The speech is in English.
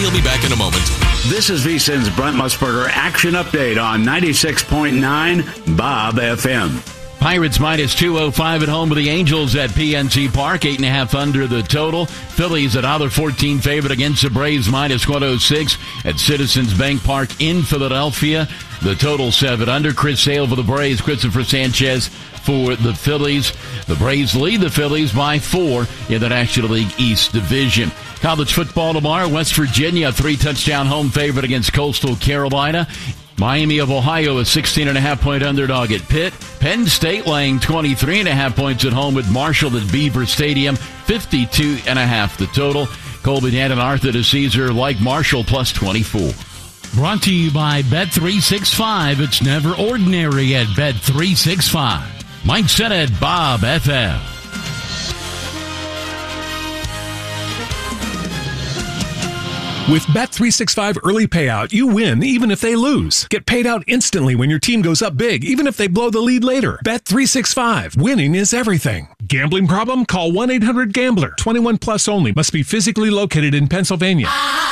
We'll be back in a moment. This is VSiN's Brent Musburger Action Update on 96.9 Bob FM. Pirates minus 205 at home with the Angels at PNC Park. 8.5 under the total. Phillies at $1.14 favorite against the Braves minus 106 at Citizens Bank Park in Philadelphia. The total 7 under. Chris Sale for the Braves. Christopher Sanchez for the Phillies. The Braves lead the Phillies by 4 in the National League East Division. College football tomorrow. West Virginia, 3-touchdown home favorite against Coastal Carolina. Miami of Ohio, a 16.5-point underdog at Pitt. Penn State laying 23.5 points at home with Marshall at Beaver Stadium. 52.5 the total. Colby Dan and Arthur DeCesar like Marshall plus 24. Brought to you by Bet365. It's never ordinary at Bet365. Mike Sennett, Bob FM. With Bet365 early payout, you win even if they lose. Get paid out instantly when your team goes up big, even if they blow the lead later. Bet365. Winning is everything. Gambling problem? Call 1-800-GAMBLER. 21 plus only. Must be physically located in Pennsylvania.